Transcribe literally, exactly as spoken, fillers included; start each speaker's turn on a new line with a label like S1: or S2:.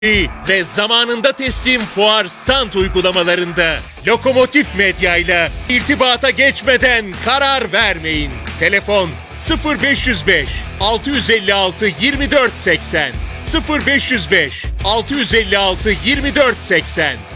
S1: ve zamanında teslim fuar stand uygulamalarında Lokomotif Medya ile irtibata geçmeden karar vermeyin. Telefon sıfır beş yüz beş altı yüz elli altı yirmi dört seksen sıfır beş yüz beş altı yüz elli altı yirmi dört seksen